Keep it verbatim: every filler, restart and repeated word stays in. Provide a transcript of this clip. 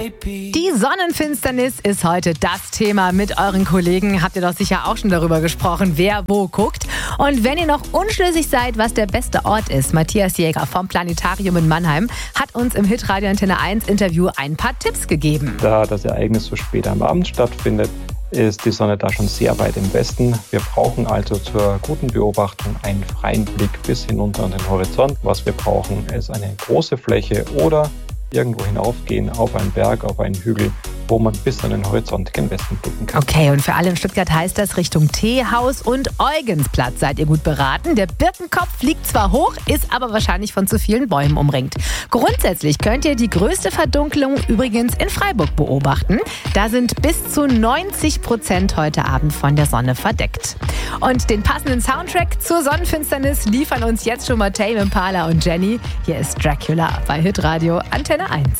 Die Sonnenfinsternis ist heute das Thema. Mit euren Kollegen habt ihr doch sicher auch schon darüber gesprochen, wer wo guckt. Und wenn ihr noch unschlüssig seid, was der beste Ort ist, Matthias Jäger vom Planetarium in Mannheim hat uns im Hitradio Antenne eins Interview ein paar Tipps gegeben. Da das Ereignis so spät am Abend stattfindet, ist die Sonne da schon sehr weit im Westen. Wir brauchen also zur guten Beobachtung einen freien Blick bis hinunter an den Horizont. Was wir brauchen, ist eine große Fläche oder irgendwo hinaufgehen auf einen Berg, auf einen Hügel, wo man bis an den Horizont gen Westen blicken kann. Okay, und für alle in Stuttgart heißt das Richtung Teehaus und Eugensplatz seid ihr gut beraten. Der Birkenkopf fliegt zwar hoch, ist aber wahrscheinlich von zu vielen Bäumen umringt. Grundsätzlich könnt ihr die größte Verdunkelung übrigens in Freiburg beobachten. Da sind bis zu neunzig Prozent heute Abend von der Sonne verdeckt. Und den passenden Soundtrack zur Sonnenfinsternis liefern uns jetzt schon mal Tame Impala und Jenny. Hier ist Dracula bei Hitradio Antenne eins.